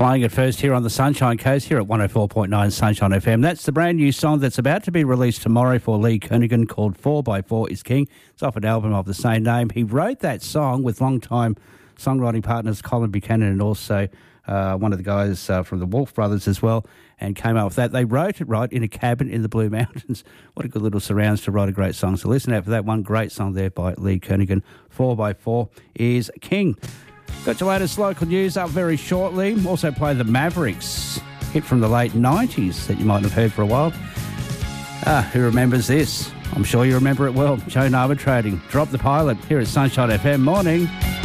Playing it first here on the Sunshine Coast, here at 104.9 Sunshine FM. That's the brand new song that's about to be released tomorrow for Lee Kernaghan, called 4x4 is King. It's off an album of the same name. He wrote that song with long-time songwriting partners Colin Buchanan and also one of the guys from the Wolf Brothers as well, and came up with that. They wrote it right in a cabin in the Blue Mountains. What a good little surrounds to write a great song. So listen out for that one great song there by Lee Kernaghan, 4x4 is King. Got your latest local news up very shortly. Also play the Mavericks, hit from the late 90s that you might have heard for a while. Who remembers this? I'm sure you remember it well. Joan Armatrading, Drop the Pilot, here at Sunshine FM. Morning.